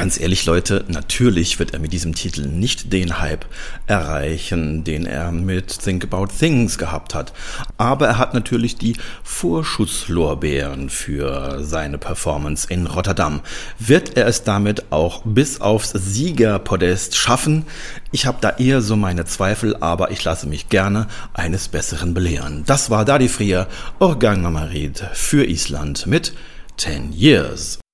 Ganz ehrlich, Leute, natürlich wird er mit diesem Titel nicht den Hype erreichen, den er mit Think About Things gehabt hat. Aber er hat natürlich die Vorschusslorbeeren für seine Performance in Rotterdam. Wird er es damit auch bis aufs Siegerpodest schaffen? Ich habe da eher so meine Zweifel, aber ich lasse mich gerne eines Besseren belehren. Das war Daði Freyr, Organgamarid für Island mit 10 Years.